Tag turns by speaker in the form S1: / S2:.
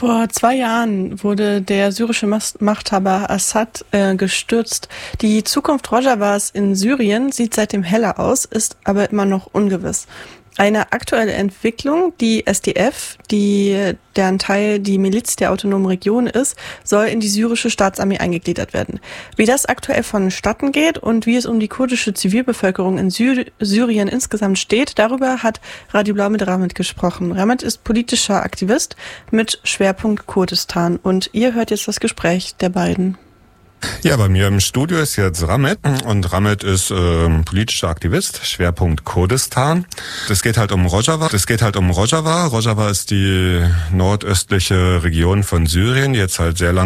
S1: Vor 2 Jahren wurde der syrische Machthaber Assad gestürzt. Die Zukunft Rojawas in Syrien sieht seitdem heller aus, ist aber immer noch ungewiss. Eine aktuelle Entwicklung, die SDF, deren Teil die Miliz der autonomen Region ist, soll in die syrische Staatsarmee eingegliedert werden. Wie das aktuell vonstatten geht und wie es um die kurdische Zivilbevölkerung in Syrien insgesamt steht, darüber hat Radio Blau mit Ramit gesprochen. Ramit ist politischer Aktivist mit Schwerpunkt Kurdistan und ihr hört jetzt das Gespräch der beiden.
S2: Ja, bei mir im Studio ist jetzt Ramit und Ramit ist politischer Aktivist, Schwerpunkt Kurdistan. Es geht halt um Rojava. Rojava ist die nordöstliche Region von Syrien, die jetzt halt sehr lange